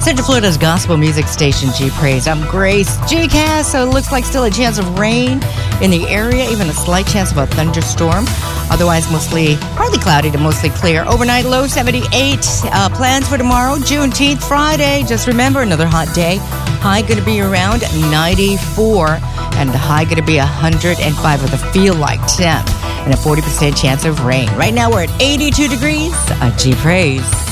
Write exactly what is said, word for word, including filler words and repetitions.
Central Florida's gospel music station, G Praise. I'm Grace G Cast, so it looks like still a chance of rain in the area, even a slight chance of a thunderstorm. Otherwise, mostly partly cloudy to mostly clear. Overnight low seventy-eight. Uh, plans for tomorrow, Juneteenth, Friday. Just remember, another hot day. High going to be around ninety-four, and the high going to be one hundred five with a feel-like temp, and a forty percent chance of rain. Right now, we're at eighty-two degrees. Uh, G Praise.